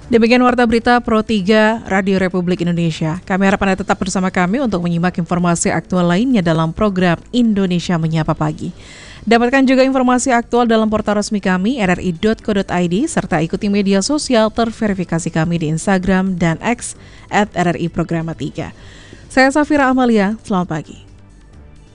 Demikian Warta Berita Pro 3 Radio Republik Indonesia. Kami harap Anda tetap bersama kami untuk menyimak informasi aktual lainnya dalam program Indonesia Menyapa Pagi. Dapatkan juga informasi aktual dalam portal resmi kami rri.co.id serta ikuti media sosial terverifikasi kami di Instagram dan X @RRI Programa 3. Saya Safira Amalia, selamat pagi.